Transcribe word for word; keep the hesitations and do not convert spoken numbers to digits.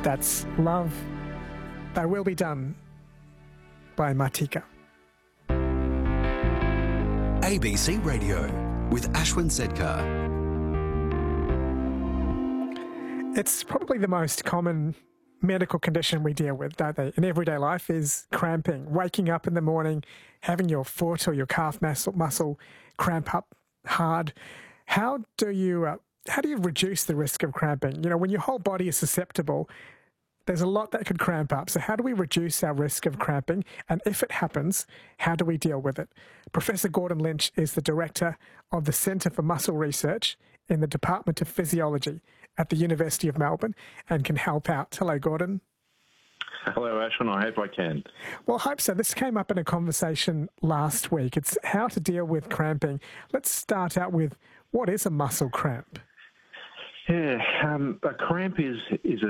That's Love, Thy Will Be Done by Matika. A B C Radio with Ashwin Sedkar. It's probably the most common medical condition we deal with, don't they, in everyday life, is cramping. Waking up in the morning, having your foot or your calf muscle, muscle cramp up hard. How do you uh, how do you reduce the risk of cramping? You know, when your whole body is susceptible, there's a lot that could cramp up. So how do we reduce our risk of cramping? And if it happens, how do we deal with it? Professor Gordon Lynch is the director of the Centre for Muscle Research in the Department of Physiology at the University of Melbourne and can help out. Hello, Gordon. Hello, Ashwin. I hope I can. Well, I hope so. This came up in a conversation last week. It's how to deal with cramping. Let's start out with, what is a muscle cramp? Yeah, um, a cramp is is a